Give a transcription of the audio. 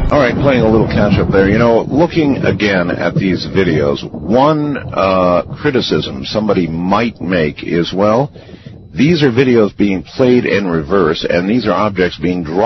All right, playing a little catch-up there. You know, looking again at these videos, one criticism somebody might make is, well, these are videos being played in reverse, and these are objects being drawn